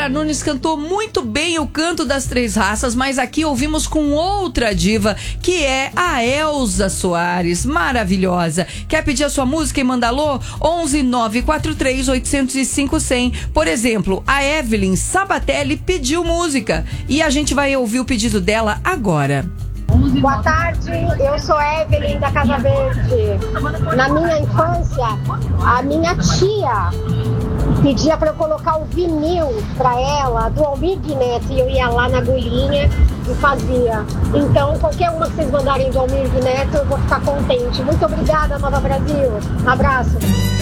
Clara Nunes cantou muito bem o Canto das Três Raças, mas aqui ouvimos com outra diva, que é a Elza Soares, maravilhosa. Quer pedir a sua música e manda alô? 11 943 805 100. Por exemplo, a Evelyn Sabatelli pediu música e a gente vai ouvir o pedido dela agora. Boa tarde, eu sou Evelyn da Casa Verde. Na minha infância, a minha tia pedia para eu colocar o vinil para ela do Almir Neto e eu ia lá na agulhinha e fazia. Então, qualquer uma que vocês mandarem do Almir Neto, eu vou ficar contente. Muito obrigada, Nova Brasil. Um abraço.